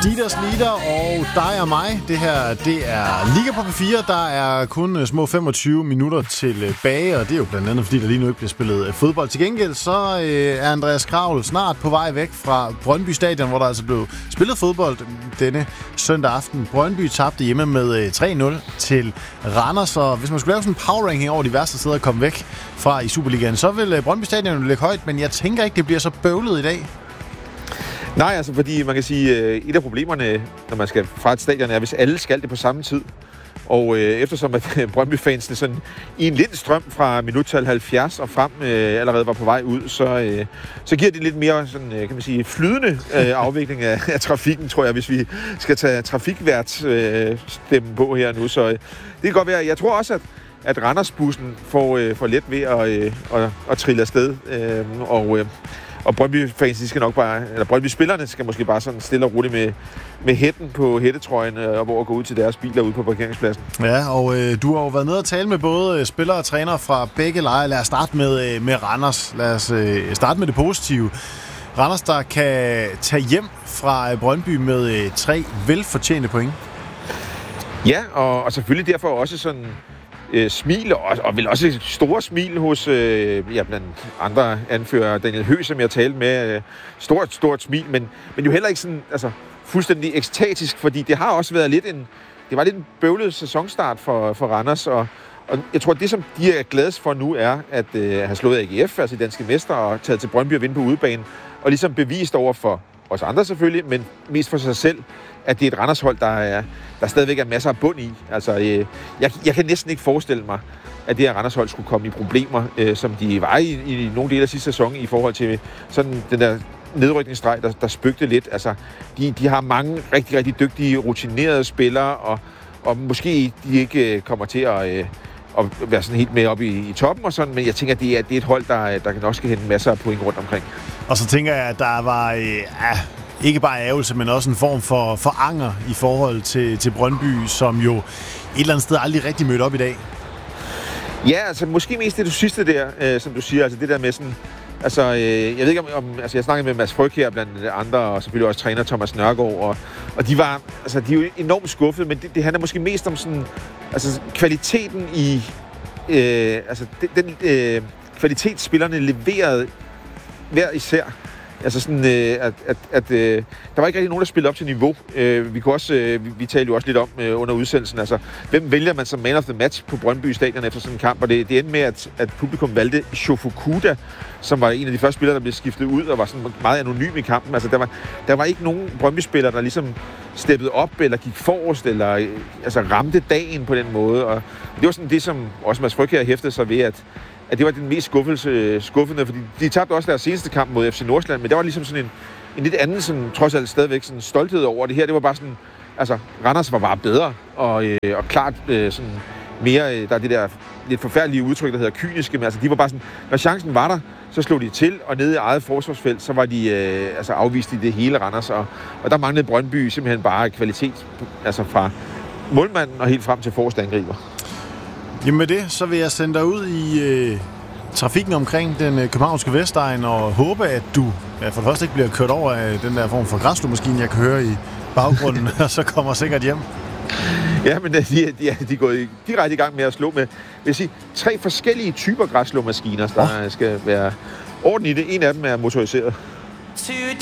Dieters Lieder og dig og mig. Det her, det er Liga på P4. Der er kun små 25 minutter tilbage, og det er jo blandt andet, fordi der lige nu ikke bliver spillet fodbold. Til gengæld så er Andreas Kravl snart på vej væk fra Brøndby Stadion, hvor der altså blev spillet fodbold denne søndag aften. Brøndby tabte hjemme med 3-0 til Randers, og hvis man skulle lave sådan en power ranking over de værste steder at komme væk fra i Superligaen, så vil Brøndby Stadion ligge højt, men jeg tænker ikke, det bliver så bøvlet i dag. Nej, altså fordi man kan sige, et af problemerne, når man skal fra et stadion, er, hvis alle skal det på samme tid. Og eftersom at Brøndby-fansene sådan i en lidt strøm fra minuttal 70 og frem allerede var på vej ud, så giver det lidt mere sådan, kan man sige, flydende afvikling af trafikken, tror jeg, hvis vi skal tage trafikværtsstemme på her nu. Så det kan godt være. Jeg tror også, at Randersbussen får let ved at trille afsted. Og Brøndby-fans, de skal nok bare, eller Brøndby-spillerne skal måske bare sådan stille og roligt med hætten på hættetrøjen og hvor at gå ud til deres biler ude på parkeringspladsen. Ja, og du har jo været nede og tale med både spillere og trænere fra begge lejre. Lad os starte med Randers. Lad os starte med det positive. Randers, der kan tage hjem fra Brøndby med 3 velfortjente point. Ja, og selvfølgelig derfor også sådan smil, og vel også store smil hos blandt andre anfører Daniel Høgh, som jeg talte med. Stort smil, men jo heller ikke sådan, altså, fuldstændig ekstatisk, fordi det har også været lidt en bøvlet sæsonstart for Randers, og jeg tror, det som de er gladest for nu er at have slået AGF, altså danske mester, og taget til Brøndby og vinde på udebane, og ligesom bevist over for os andre selvfølgelig, men mest for sig selv, at det er et Randers-hold, der stadigvæk er masser af bund i. Altså, jeg kan næsten ikke forestille mig, at det her Randers-hold skulle komme i problemer, som de var i nogle dele af sidste sæson, i forhold til sådan den der nedrykningsstreg, der spøgte lidt. Altså, de har mange rigtig, rigtig dygtige, rutinerede spillere, og måske de ikke kommer til at være sådan helt med op i toppen og sådan, men jeg tænker, at det er et hold, der nok skal hente masser af point rundt omkring. Og så tænker jeg, at der var ikke bare ærgelse, men også en form for anger i forhold til Brøndby, som jo et eller andet sted aldrig rigtig mødte op i dag. Ja, altså måske mest det sidste der, som du siger, altså det der med sådan, altså jeg ved ikke om altså jeg snakkede med Mads Fryg her blandt andre, og selvfølgelig også træner Thomas Nørgaard, og de var, altså de er jo enormt skuffede, men det handler måske mest om sådan, altså kvaliteten i, altså den kvalitet spillerne leverede hver især. Altså sådan, at der var ikke rigtig nogen, der spillede op til niveau. Vi talte jo også lidt om under udsendelsen, altså hvem vælger man som man of the match på Brøndby Stadion efter sådan en kamp, og det endte med, at publikum valgte Shofukuda, som var en af de første spillere, der blev skiftet ud, og var sådan meget anonym i kampen. Altså der var ikke nogen Brøndby-spillere, der ligesom steppede op, eller gik forrest, eller altså ramte dagen på den måde, og det var sådan det, som også Mads Fryg her hæftede sig ved, at det var den mest skuffende, fordi de tabte også deres seneste kamp mod FC Nordsjælland, men der var ligesom sådan en lidt anden, sådan, trods alt stadigvæk sådan stolthed over det her. Det var bare sådan, altså Randers var bare bedre, og klart sådan mere, der er det der lidt forfærdelige udtryk, der hedder kyniske, men altså de var bare sådan, når chancen var der, så slog de til, og nede i eget forsvarsfelt, så var de altså afvist i det hele Randers, og der manglede Brøndby simpelthen bare kvalitet, altså fra målmanden og helt frem til forreste angriber. Jamen med det, så vil jeg sende dig ud i trafikken omkring den københavnske Vestegn og håbe, at du for det første ikke bliver kørt over af den der form for græsslåmaskine, jeg kan høre i baggrunden, og så kommer sikkert hjem. Ja, men de er gået direkte i gang med at slå med, vil jeg sige, 3 forskellige typer græsslåmaskiner, der skal være orden i det. En af dem er motoriseret.